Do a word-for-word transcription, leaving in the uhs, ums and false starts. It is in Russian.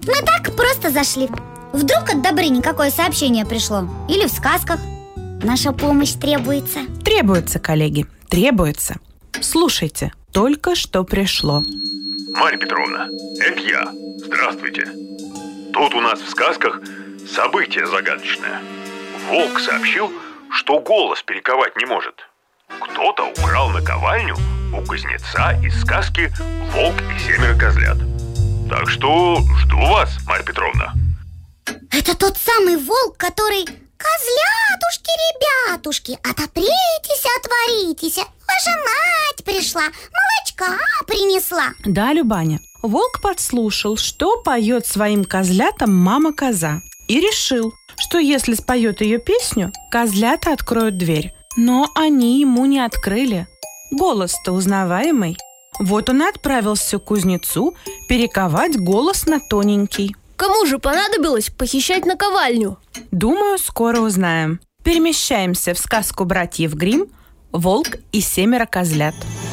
Мы так просто зашли. Вдруг от Добрыни какое сообщение пришло? Или в сказках? Наша помощь требуется. Требуется, коллеги, требуется. Слушайте, только что пришло. Марья Петровна, это я. Здравствуйте. Тут у нас в сказках событие загадочное. Волк сообщил, что голос перековать не может. Кто-то украл наковальню у кузнеца из сказки «Волк и семеро козлят». Так что жду вас, Марья Петровна. Это тот самый волк, который... Козлятушки, ребятушки, отопритесь, отворитесь. Ваша мать пришла, молочка принесла. Да, Любаня, волк подслушал, что поет своим козлятам мама-коза, и решил, что если споет ее песню, козлята откроют дверь. Но они ему не открыли. Голос-то узнаваемый. Вот он и отправился к кузнецу перековать голос на тоненький. Кому же понадобилось похищать наковальню? Думаю, скоро узнаем. Перемещаемся в сказку братьев Гримм «Волк и семеро козлят».